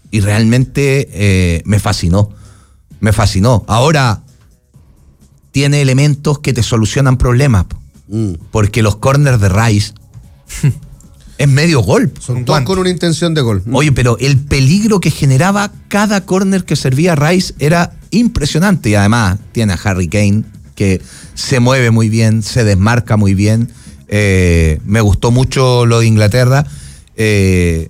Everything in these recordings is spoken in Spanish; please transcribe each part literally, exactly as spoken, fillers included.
y realmente eh, me fascinó. Me fascinó. Ahora tiene elementos que te solucionan problemas. Mm. Porque los corners de Rice es medio gol. Son todos con una intención de gol. Oye, pero el peligro que generaba cada corner que servía Rice era impresionante. Y además tiene a Harry Kane, que se mueve muy bien, se desmarca muy bien. Eh, me gustó mucho lo de Inglaterra. Eh,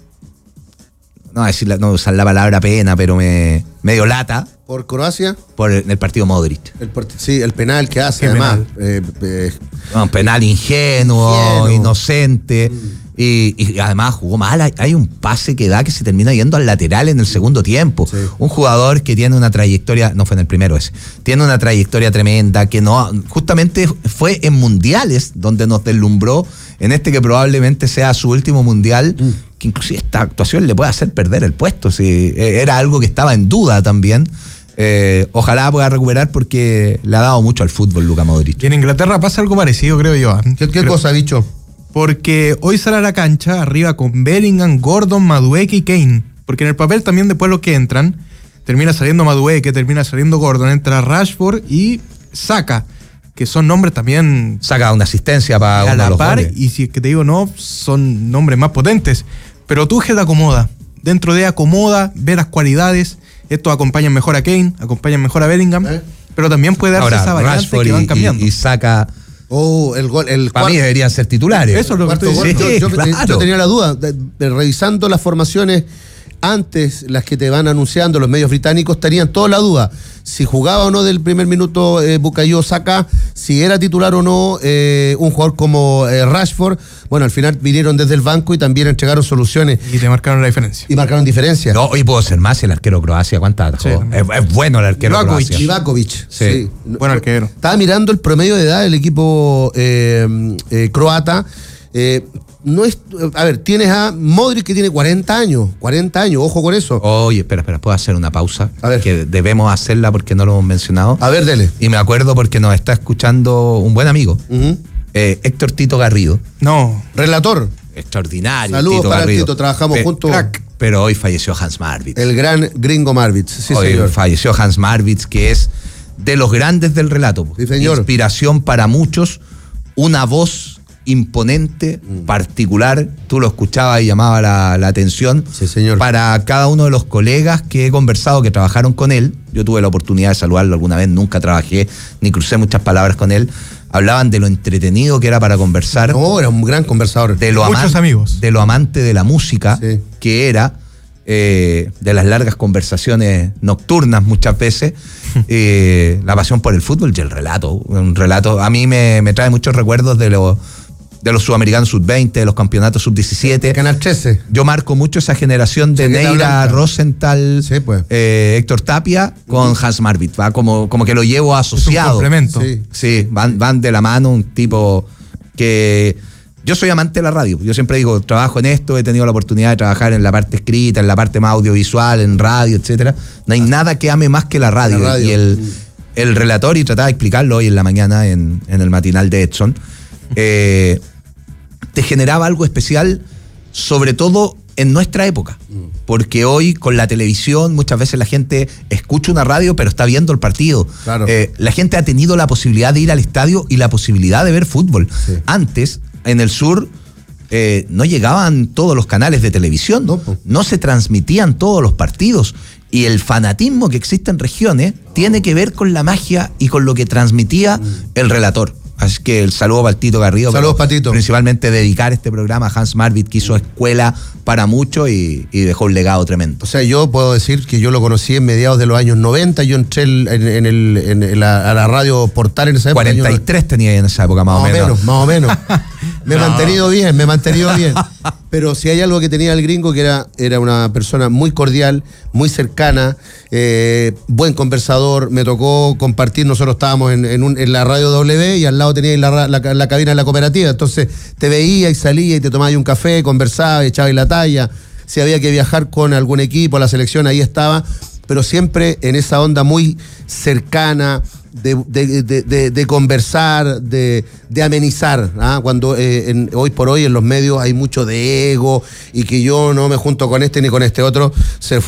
no, decir la, no usar la palabra pena, pero me, me dio lata. ¿Por Croacia? Por el, el partido Modric. El, sí, el penal que hace, además. Eh, eh, no, un penal ingenuo, ingenuo. inocente. Mm. Y, y además jugó mal. Hay, hay un pase que da que se termina yendo al lateral en el segundo tiempo. Sí. Un jugador que tiene una trayectoria, no fue en el primero ese, tiene una trayectoria tremenda, que no, justamente fue en mundiales donde nos deslumbró, en este que probablemente sea su último mundial, mm. que inclusive esta actuación le puede hacer perder el puesto. Sí, era algo que estaba en duda también. Eh, ojalá pueda recuperar porque le ha dado mucho al fútbol Luka Modric. Y en Inglaterra pasa algo parecido, creo yo. ¿Qué, qué creo, cosa, bicho? Porque hoy sale a la cancha arriba con Bellingham, Gordon, Madueke y Kane. Porque en el papel también después los que entran, termina saliendo Madueke, termina saliendo Gordon, entra Rashford y Saka, que son nombres también... Saca una asistencia para a uno la de los par, goles. Y si es que te digo no, son nombres más potentes. Pero Tuchel acomoda. Dentro de acomoda, ve las cualidades. Estos acompañan mejor a Kane, acompañan mejor a Bellingham, ¿Eh? pero también puede darse Ahora, esa variante Rashford que van y, cambiando. Y, y Saka... Oh, el gol. El para mí deberían ser titulares. Eso es lo que estoy diciendo. Gol, yo, yo, claro. yo tenía la duda, de, de, revisando las formaciones antes, las que te van anunciando los medios británicos, tenían toda la duda. Si jugaba o no del primer minuto eh, Bukayo Saka, si era titular o no eh, un jugador como eh, Rashford. Bueno, al final vinieron desde el banco y también entregaron soluciones. Y te marcaron la diferencia. Y marcaron diferencia. No, hoy puedo ser más el arquero Croacia. ¿Cuántas atajó? Sí, es, es bueno el arquero Livakovic. Croacia. Livakovic. Sí. sí. Buen arquero. Estaba mirando el promedio de edad del equipo eh, eh, croata. Eh, no es, a ver, tienes a Modric que tiene cuarenta años, cuarenta años, ojo con eso. Oye, espera, espera, ¿puedo hacer una pausa? A ver. Que debemos hacerla porque no lo hemos mencionado. A ver, dele. Y me acuerdo porque nos está escuchando un buen amigo, uh-huh. eh, Héctor Tito Garrido. No. Relator. Extraordinario. Saludos Tito para Garrido. Tito, trabajamos Pe- juntos. Crack. Pero hoy falleció Hans Marwitz. El gran gringo Marwitz, sí hoy señor. falleció Hans Marwitz, que es de los grandes del relato. Sí, señor. Inspiración para muchos, una voz imponente, mm. particular, tú lo escuchabas y llamaba la, la atención. Sí, señor. Para cada uno de los colegas que he conversado, que trabajaron con él, yo tuve la oportunidad de saludarlo alguna vez, nunca trabajé, ni crucé muchas palabras con él, hablaban de lo entretenido que era para conversar. No, era un gran conversador. De lo Muchos amante, amigos. De lo amante de la música, sí. que era, eh, de las largas conversaciones nocturnas muchas veces, eh, la pasión por el fútbol y el relato. Un relato, a mí me, me trae muchos recuerdos de los de los sudamericanos sub veinte, de los campeonatos sub diecisiete. Canal trece. Yo marco mucho esa generación de Chaqueta Neira, blanca. Rosenthal, sí, pues. eh, Héctor Tapia con uh-huh. Hans Marwitz, ¿va? Como, como que lo llevo asociado. Es un complemento. Sí, sí van, van de la mano, un tipo que... Yo soy amante de la radio, yo siempre digo, trabajo en esto, he tenido la oportunidad de trabajar en la parte escrita, en la parte más audiovisual, en radio, etcétera. No hay ah. nada que ame más que la radio. La radio. Y el, mm. el relator, y trataba de explicarlo hoy en la mañana en, en el matinal de Edson, eh, te generaba algo especial, sobre todo en nuestra época, porque hoy con la televisión muchas veces la gente escucha una radio pero está viendo el partido. Claro. Eh, la gente ha tenido la posibilidad de ir al estadio y la posibilidad de ver fútbol. Sí. Antes, en el sur, eh, no llegaban todos los canales de televisión, no, no se transmitían todos los partidos, y el fanatismo que existe en regiones tiene que ver con la magia y con lo que transmitía mm. el relator. Así que el saludo para el Tito Garrido. Saludos para Tito. Principalmente dedicar este programa a Hans Marwitz, que hizo escuela para mucho y, y dejó un legado tremendo. O sea, yo puedo decir que yo lo conocí en mediados de los años noventa. Yo entré en, en, el, en la, a la radio Portal en esa época. cuarenta y tres yo, tenía en esa época, más, más o menos. menos. Más o menos. Me he no. mantenido bien, me he mantenido bien. Pero si hay algo que tenía el gringo, que era, era una persona muy cordial, muy cercana, eh, buen conversador. Me tocó compartir, nosotros estábamos en, en, un, en la radio W y al lado tenía la, la, la cabina de la cooperativa. Entonces te veía y salía y te tomabas un café, conversaba, echabas la talla. Si había que viajar con algún equipo, la selección, ahí estaba. Pero siempre en esa onda muy cercana, de, de, de, de, de conversar, de, de amenizar, ¿ah? Cuando eh, en, hoy por hoy en los medios hay mucho de ego y que yo no me junto con este ni con este otro, se